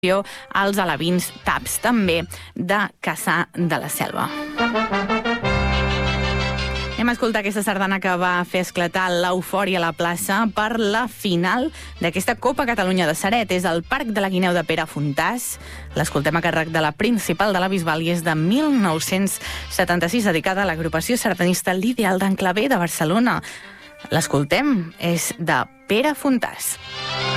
als alevins taps, també de Cassà de la Selva. Anem a escoltar aquesta sardana que va fer esclatar l'eufòria a la plaça per la final d'aquesta Copa Catalunya de Ceret. És el Parc de la Guineu de Pere Fontàs. L'escoltem a càrrec de la Principal de la Bisbal i és de 1976, dedicada a l'agrupació sardanista L'Ideal d'en Clavé de Barcelona. L'escoltem, és de Pere Fontàs.